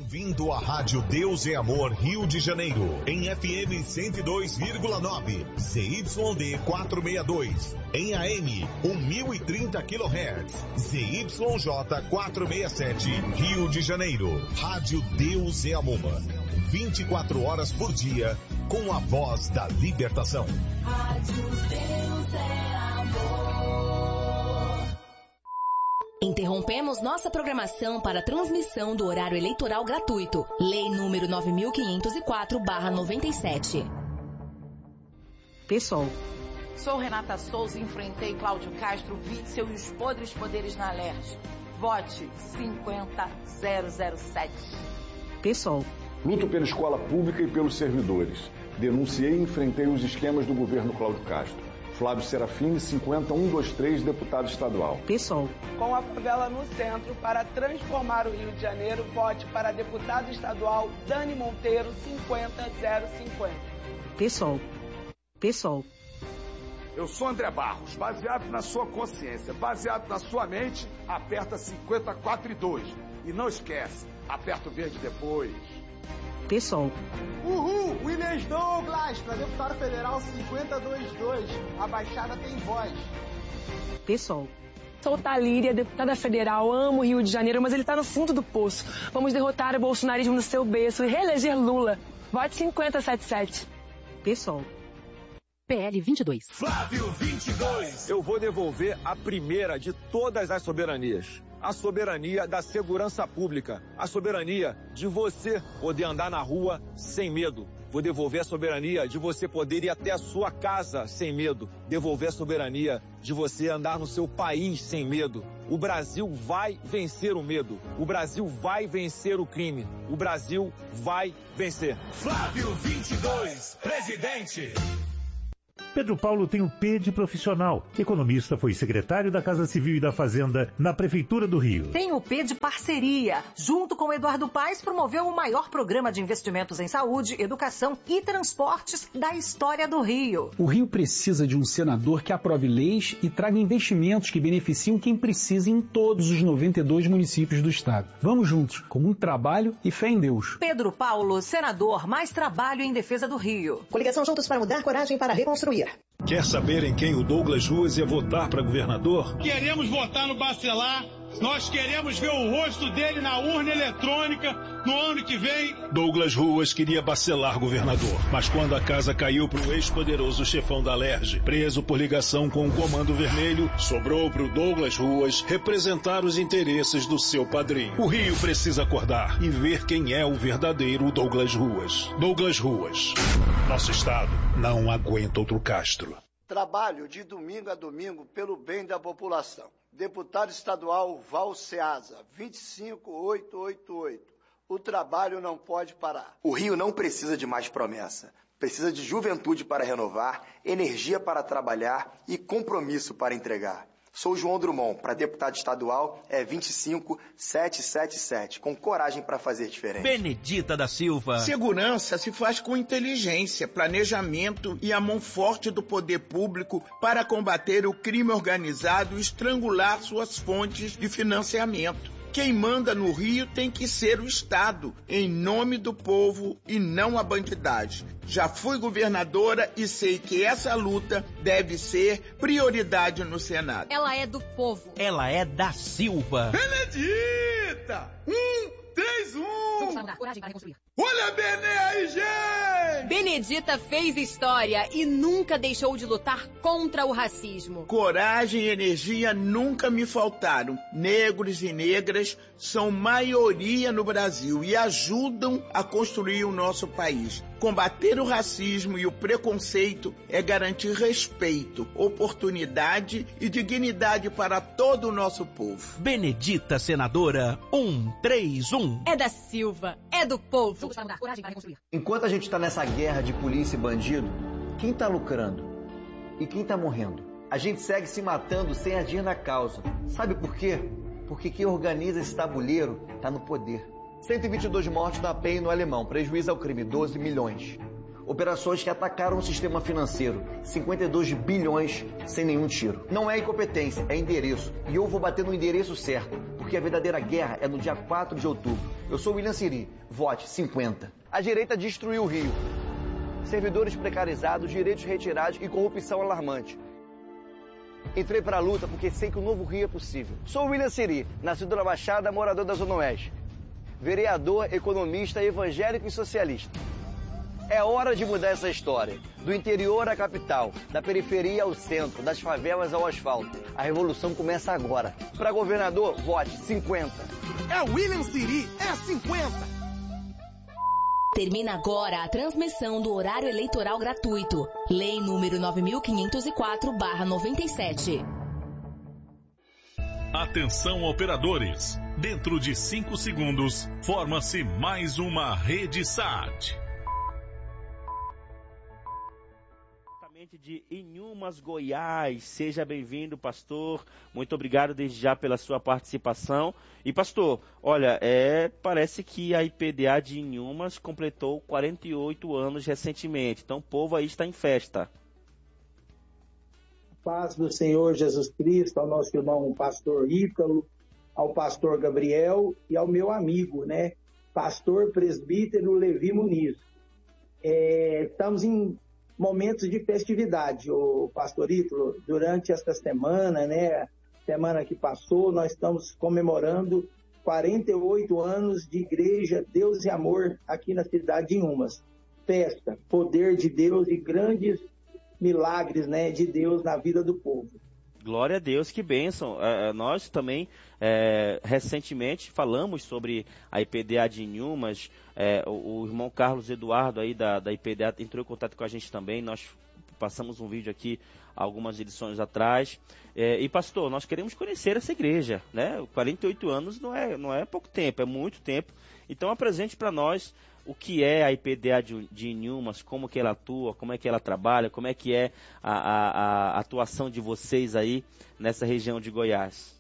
Bem-vindo à Rádio Deus é Amor Rio de Janeiro, em FM 102,9, ZYD 462, em AM 1030 kHz, ZYJ 467, Rio de Janeiro. Rádio Deus é Amor, 24 horas por dia, com a voz da libertação. Rádio Deus é Amor. Interrompemos nossa programação para a transmissão do horário eleitoral gratuito. Lei número 9504/97. PSOL. Sou Renata Souza e enfrentei Cláudio Castro, Witzel e os podres poderes na Alerj. Vote 50007. PSOL. Luto pela escola pública e pelos servidores. Denunciei e enfrentei os esquemas do governo Cláudio Castro. Flávio Serafini, 50123, deputado estadual. PSOL. Com a favela no centro, para transformar o Rio de Janeiro, vote para deputado estadual Dani Monteiro, 50050. PSOL. PSOL. Eu sou André Barros, baseado na sua consciência, baseado na sua mente, aperta 542. E não esquece, aperta o verde depois. PSOL. Uhul! Williams Douglas, para deputado federal 502-2. A Baixada tem voz. PSOL. Sou Talíria, deputada federal, amo o Rio de Janeiro, mas ele tá no fundo do poço. Vamos derrotar o bolsonarismo no seu berço e reeleger Lula. Vote 50077. PSOL. PL 22. Flávio 22. Eu vou devolver a primeira de todas as soberanias. A soberania da segurança pública. A soberania de você poder andar na rua sem medo. Vou devolver a soberania de você poder ir até a sua casa sem medo. Devolver a soberania de você andar no seu país sem medo. O Brasil vai vencer o medo. O Brasil vai vencer o crime. O Brasil vai vencer. Flávio 22, presidente. Pedro Paulo tem o P de profissional. Economista, foi secretário da Casa Civil e da Fazenda na Prefeitura do Rio. Tem o P de parceria. Junto com Eduardo Paes, promoveu o maior programa de investimentos em saúde, educação e transportes da história do Rio. O Rio precisa de um senador que aprove leis e traga investimentos que beneficiam quem precisa em todos os 92 municípios do estado. Vamos juntos, com muito trabalho e fé em Deus. Pedro Paulo, senador, mais trabalho em defesa do Rio. Coligação Juntos para Mudar, coragem para reconstruir. Quer saber em quem o Douglas Ruas ia votar para governador? Queremos votar no Bacelar. Nós queremos ver o rosto dele na urna eletrônica no ano que vem. Douglas Ruas queria Bacelar governador, mas quando a casa caiu para o ex-poderoso chefão da Alerj, preso por ligação com o Comando Vermelho, sobrou para o Douglas Ruas representar os interesses do seu padrinho. O Rio precisa acordar e ver quem é o verdadeiro Douglas Ruas. Douglas Ruas. Nosso estado não aguenta outro Castro. Trabalho de domingo a domingo pelo bem da população. Deputado estadual Val Ceasa, 25888. O trabalho não pode parar. O Rio não precisa de mais promessa. Precisa de juventude para renovar, energia para trabalhar e compromisso para entregar. Sou João Drummond, para deputado estadual é 25777, com coragem para fazer diferente. Benedita da Silva. Segurança se faz com inteligência, planejamento e a mão forte do poder público para combater o crime organizado e estrangular suas fontes de financiamento. Quem manda no Rio tem que ser o Estado, em nome do povo e não a bandidagem. Já fui governadora e sei que essa luta deve ser prioridade no Senado. Ela é do povo. Ela é da Silva. Benedita! 131! Coragem para reconstruir. Olha a Benê aí, gente! Benedita fez história e nunca deixou de lutar contra o racismo. Coragem e energia nunca me faltaram. Negros e negras são maioria no Brasil e ajudam a construir o nosso país. Combater o racismo e o preconceito é garantir respeito, oportunidade e dignidade para todo o nosso povo. Benedita, senadora, 131. É da Silva, é do povo. Coragem para reconstruir. Enquanto a gente está nessa guerra de polícia e bandido, quem está lucrando? E quem está morrendo? A gente segue se matando sem agir na causa. Sabe por quê? Porque quem organiza esse tabuleiro está no poder. 122 mortes na PEN no Alemão, prejuízo ao crime, 12 milhões. Operações que atacaram o sistema financeiro, 52 bilhões sem nenhum tiro. Não é incompetência, é endereço. E eu vou bater no endereço certo, porque a verdadeira guerra é no dia 4 de outubro. Eu sou William Siri. Vote 50. A direita destruiu o Rio. Servidores precarizados, direitos retirados e corrupção alarmante. Entrei para a luta porque sei que o novo Rio é possível. Sou William Siri, nascido na Baixada, morador da Zona Oeste. Vereador, economista, evangélico e socialista. É hora de mudar essa história. Do interior à capital, da periferia ao centro, das favelas ao asfalto. A revolução começa agora. Para governador, vote 50. É William Siri, é 50. Termina agora a transmissão do horário eleitoral gratuito. Lei número 9504/97. Atenção, operadores. Dentro de 5 segundos, forma-se mais uma rede SAT. De Inhumas, Goiás. Seja bem-vindo, pastor. Muito obrigado desde já pela sua participação. E, pastor, olha, parece que a IPDA de Inhumas completou 48 anos recentemente. Então, o povo aí está em festa. Paz do Senhor Jesus Cristo, ao nosso irmão pastor Ítalo, ao pastor Gabriel e ao meu amigo, né, pastor presbítero Levi Muniz. Estamos em momentos de festividade, o pastor Ítalo. Durante esta semana, né, semana que passou, nós estamos comemorando 48 anos de Igreja Deus e Amor aqui na cidade de Inhumas. Festa, poder de Deus e grandes milagres, né, de Deus na vida do povo. Glória a Deus, que bênção. Nós também, recentemente, falamos sobre a IPDA de Inhumas. O irmão Carlos Eduardo aí da IPDA entrou em contato com a gente também. Nós passamos um vídeo aqui algumas edições atrás. E, pastor, nós queremos conhecer essa igreja, né? 48 anos não é pouco tempo, é muito tempo. Então, apresente para nós o que é a IPDA de Inhumas, como que ela atua, como é que ela trabalha, como é que é a atuação de vocês aí nessa região de Goiás.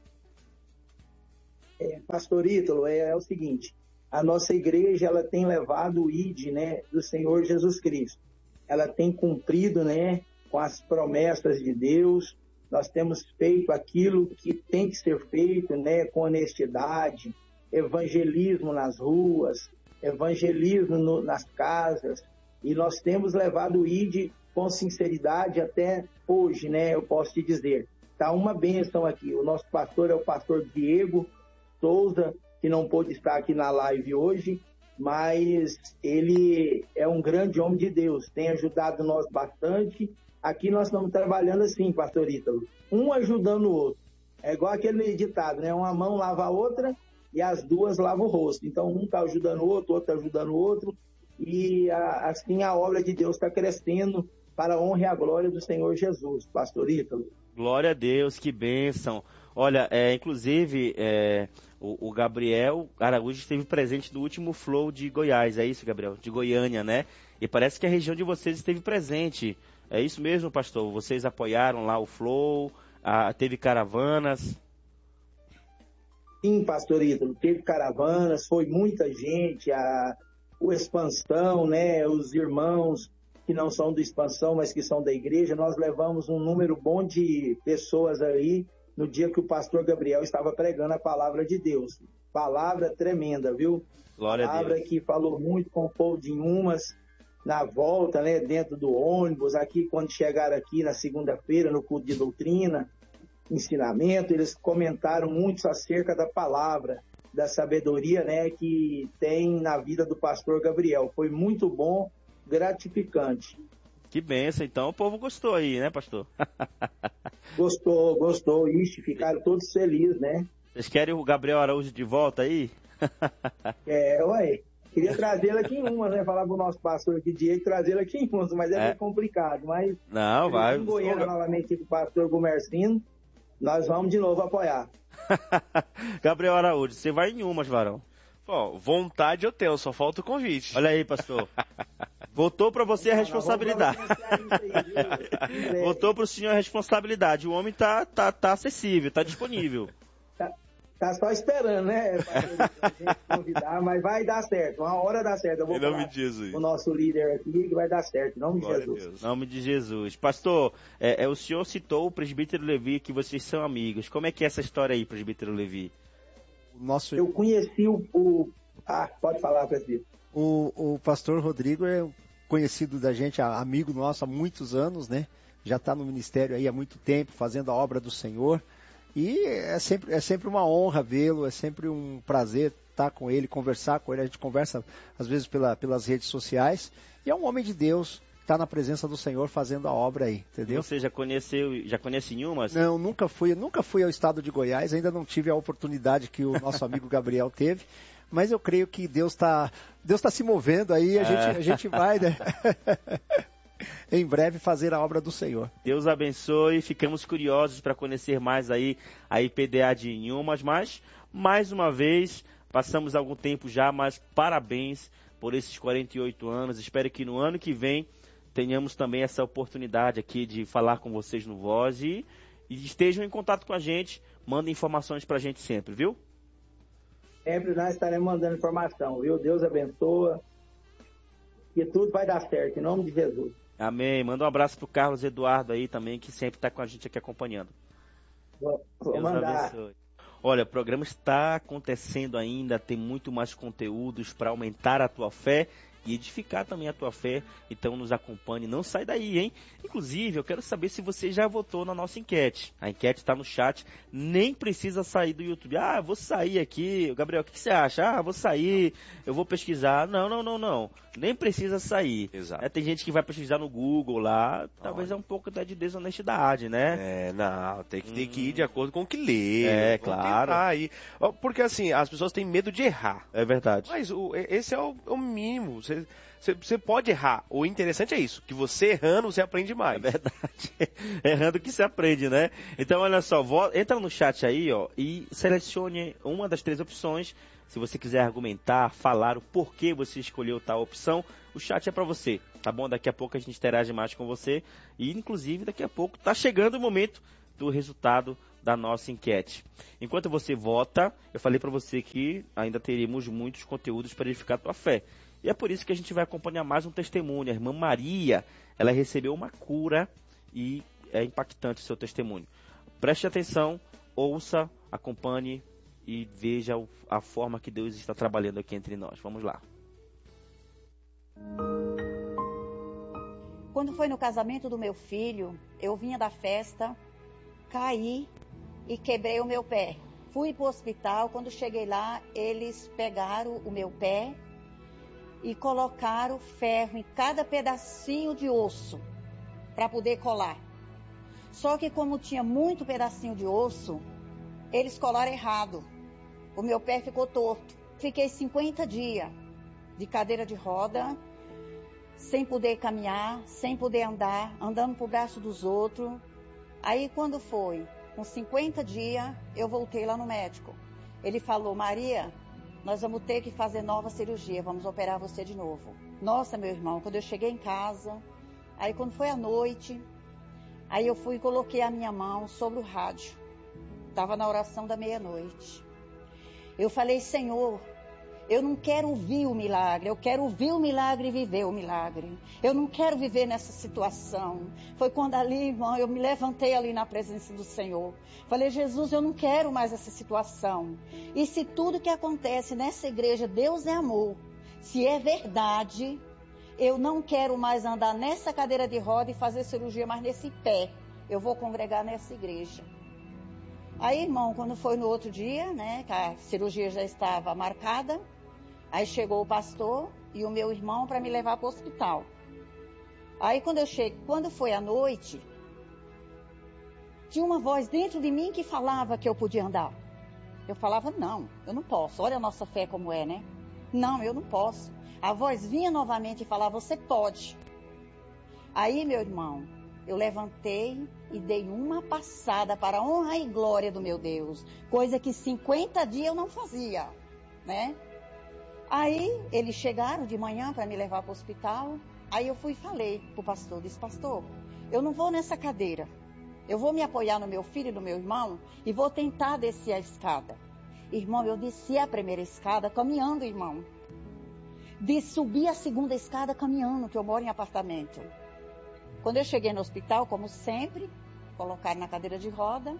Pastor Ítalo, é o seguinte, a nossa igreja ela tem levado o ID, né, do Senhor Jesus Cristo. Ela tem cumprido, né, com as promessas de Deus. Nós temos feito aquilo que tem que ser feito, né, com honestidade, evangelismo nas ruas, evangelismo nas casas, e nós temos levado o ID com sinceridade até hoje, né, eu posso te dizer. Está uma bênção aqui. O nosso pastor é o pastor Diego Souza, que não pôde estar aqui na live hoje, mas ele é um grande homem de Deus, tem ajudado nós bastante. Aqui nós estamos trabalhando assim, pastor Ítalo, um ajudando o outro. É igual aquele ditado, né? Uma mão lava a outra e as duas lavam o rosto. Então, um está ajudando o outro está ajudando o outro, e assim a obra de Deus está crescendo para a honra e a glória do Senhor Jesus, pastor Ítalo. Glória a Deus, que bênção. Olha, inclusive, o Gabriel Araújo esteve presente no último Flow de Goiás, é isso, Gabriel? De Goiânia, né? E parece que a região de vocês esteve presente. É isso mesmo, pastor? Vocês apoiaram lá o Flow, teve caravanas? Sim, pastor Ítalo, teve caravanas, foi muita gente, o Expansão, né, os irmãos que não são do Expansão, mas que são da igreja, nós levamos um número bom de pessoas aí no dia que o pastor Gabriel estava pregando a palavra de Deus. Palavra tremenda, viu? Glória a Deus. Palavra que falou muito com o povo de Inhumas, na volta, né, dentro do ônibus, aqui quando chegaram aqui na segunda-feira, no culto de doutrina, ensinamento, eles comentaram muito acerca da palavra, da sabedoria, né, que tem na vida do pastor Gabriel. Foi muito bom, gratificante. Que bênção, então o povo gostou aí, né, pastor? Gostou, ixi, ficaram todos felizes, né? Vocês querem o Gabriel Araújo de volta aí? Ué, queria trazê-lo aqui em Inhumas, né, falar com o nosso pastor aqui Diego, trazê-lo aqui em Inhumas, mas é meio complicado, mas... Não, vai... Em Goiânia, novamente, com o pastor Gumercino, nós vamos de novo apoiar. Gabriel Araújo, você vai em Inhumas, varão? Bom, vontade eu tenho, só falta o convite. Olha aí, pastor. Voltou para você a responsabilidade. Voltou para o senhor a responsabilidade. O homem tá acessível, tá disponível. Tá só esperando, né? Pra gente convidar, mas vai dar certo. Uma hora dá certo. Eu vou falar com o nosso líder aqui que vai dar certo. Em nome de Jesus. Em nome de Jesus. Pastor, o senhor citou o presbítero Levi, que vocês são amigos. Como é que é essa história aí, presbítero Levi? Eu conheci pode falar, prefeito. O pastor Rodrigo é conhecido da gente, amigo nosso há muitos anos, né? Já está no ministério aí há muito tempo, fazendo a obra do Senhor. E é sempre uma honra vê-lo, é sempre um prazer estar com ele, conversar com ele. A gente conversa, às vezes, pelas redes sociais. E é um homem de Deus, está na presença do Senhor fazendo a obra aí, entendeu? Você já conhece Inhumas? Não, nunca fui ao estado de Goiás, ainda não tive a oportunidade que o nosso amigo Gabriel teve. Mas eu creio que Deus tá se movendo aí, a gente vai, né? Em breve fazer a obra do Senhor. Deus abençoe, ficamos curiosos para conhecer mais aí a IPDA de Inhumas, mas mais uma vez, passamos algum tempo já, mas parabéns por esses 48 anos, espero que no ano que vem tenhamos também essa oportunidade aqui de falar com vocês no Voz e estejam em contato com a gente, mandem informações para a gente sempre, viu? Sempre nós estaremos mandando informação, viu? Deus abençoa, que tudo vai dar certo, em nome de Jesus. Amém. Manda um abraço pro Carlos Eduardo aí também, que sempre está com a gente aqui acompanhando. Vou Deus mandar. Abençoe. Olha, o programa está acontecendo ainda, tem muito mais conteúdos para aumentar a tua fé e edificar também a tua fé. Então nos acompanhe, não sai daí, hein? Inclusive, eu quero saber se você já votou na nossa enquete. A enquete está no chat, nem precisa sair do YouTube. Eu vou sair aqui. Gabriel, o que você acha? Vou sair, eu vou pesquisar. Não. Nem precisa sair. Exato. Tem gente que vai pesquisar no Google lá, talvez é um pouco até de desonestidade, né? Não, tem que ir de acordo com o que lê. Claro. Aí. Porque assim, as pessoas têm medo de errar. É verdade. Mas esse é o mínimo. Você pode errar. O interessante é isso, que você errando, você aprende mais. É verdade. Errando que se aprende, né? Então, olha só, entra no chat aí, ó, e selecione uma das 3 opções. Se você quiser argumentar, falar o porquê você escolheu tal opção, o chat é para você, tá bom? Daqui a pouco a gente interage mais com você. E, inclusive, daqui a pouco tá chegando o momento do resultado da nossa enquete. Enquanto você vota, eu falei para você que ainda teremos muitos conteúdos para edificar a tua fé. E é por isso que a gente vai acompanhar mais um testemunho. A irmã Maria, ela recebeu uma cura e é impactante o seu testemunho. Preste atenção, ouça, acompanhe e veja a forma que Deus está trabalhando aqui entre nós. Vamos lá. Quando foi no casamento do meu filho, eu vinha da festa, caí e quebrei o meu pé. Fui para o hospital, quando cheguei lá, eles pegaram o meu pé e colocaram ferro em cada pedacinho de osso para poder colar. Só que como tinha muito pedacinho de osso, eles colaram errado. O meu pé ficou torto. Fiquei 50 dias de cadeira de roda, sem poder caminhar, sem poder andar, andando pro braço dos outros. Aí quando foi, com 50 dias, eu voltei lá no médico. Ele falou, Maria, nós vamos ter que fazer nova cirurgia, vamos operar você de novo. Nossa, meu irmão, quando eu cheguei em casa, aí quando foi à noite, aí eu fui e coloquei a minha mão sobre o rádio. Estava na oração da meia-noite. Eu falei, Senhor, eu não quero ouvir o milagre, eu quero ouvir o milagre e viver o milagre. Eu não quero viver nessa situação. Foi quando ali, irmão, eu me levantei ali na presença do Senhor. Falei, Jesus, eu não quero mais essa situação. E se tudo que acontece nessa igreja, Deus é amor, se é verdade, eu não quero mais andar nessa cadeira de roda e fazer cirurgia mais nesse pé. Eu vou congregar nessa igreja. Aí, irmão, quando foi no outro dia, né, que a cirurgia já estava marcada, aí chegou o pastor e o meu irmão para me levar para o hospital. Aí quando foi à noite, tinha uma voz dentro de mim que falava que eu podia andar. Eu falava, não, eu não posso. Olha a nossa fé como é, né? Não, eu não posso. A voz vinha novamente e falava, você pode. Aí, meu irmão, eu levantei e dei uma passada para a honra e glória do meu Deus. Coisa que 50 dias eu não fazia, né? Aí, eles chegaram de manhã para me levar para o hospital. Aí eu fui e falei para o pastor, disse, pastor, eu não vou nessa cadeira. Eu vou me apoiar no meu filho e no meu irmão e vou tentar descer a escada. Irmão, eu desci a primeira escada caminhando, irmão. De subir a segunda escada caminhando, que eu moro em apartamento. Quando eu cheguei no hospital, como sempre, colocaram na cadeira de roda.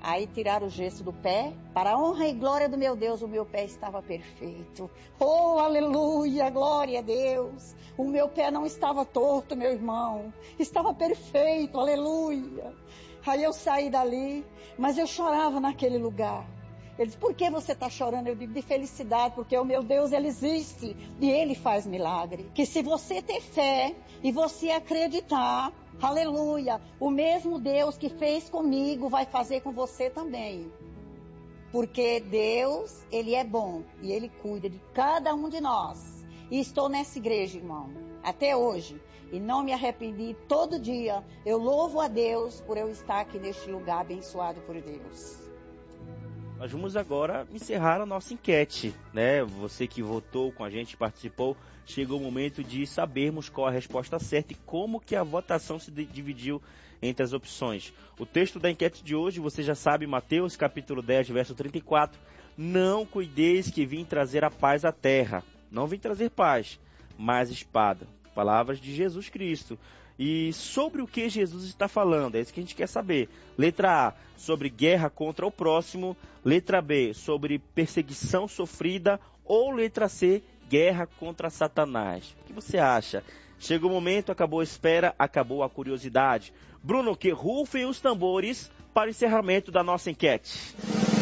Aí tiraram o gesso do pé. Para a honra e glória do meu Deus, o meu pé estava perfeito. Oh, aleluia, glória a Deus. O meu pé não estava torto, meu irmão. Estava perfeito, aleluia. Aí eu saí dali, mas eu chorava naquele lugar. Ele disse, por que você está chorando? Eu digo, de felicidade, porque o meu Deus, Ele existe e Ele faz milagre. Que se você ter fé e você acreditar, aleluia, o mesmo Deus que fez comigo vai fazer com você também. Porque Deus, Ele é bom e Ele cuida de cada um de nós. E estou nessa igreja, irmão, até hoje. E não me arrependi, todo dia eu louvo a Deus por eu estar aqui neste lugar abençoado por Deus. Nós vamos agora encerrar a nossa enquete, né? Você que votou com a gente, participou, chegou o momento de sabermos qual a resposta certa e como que a votação se dividiu entre as opções. O texto da enquete de hoje, você já sabe, Mateus capítulo 10, verso 34, não cuideis que vim trazer a paz à terra, não vim trazer paz, mas espada. Palavras de Jesus Cristo. E sobre o que Jesus está falando, é isso que a gente quer saber. Letra A, sobre guerra contra o próximo. Letra B, sobre perseguição sofrida. Ou letra C, guerra contra Satanás. O que você acha? Chegou o momento, acabou a espera, acabou a curiosidade. Bruno, que rufem os tambores para o encerramento da nossa enquete.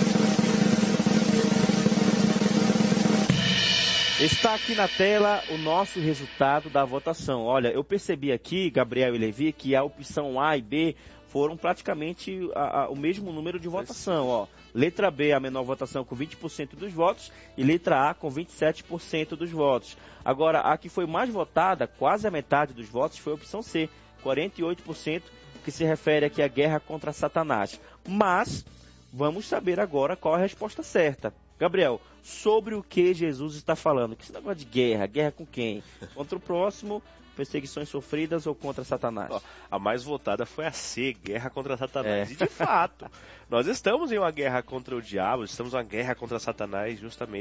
Está aqui na tela o nosso resultado da votação. Olha, eu percebi aqui, Gabriel e Levi, que a opção A e B foram praticamente o mesmo número de votação. Ó. Letra B, a menor votação com 20% dos votos, e letra A com 27% dos votos. Agora, a que foi mais votada, quase a metade dos votos, foi a opção C, 48%, que se refere aqui à guerra contra Satanás. Mas, vamos saber agora qual a resposta certa. Gabriel, sobre o que Jesus está falando? Que esse negócio de guerra? Guerra com quem? Contra o próximo, perseguições sofridas ou contra Satanás? A mais votada foi a C, guerra contra Satanás. E de fato, nós estamos em uma guerra contra o diabo, estamos em uma guerra contra Satanás justamente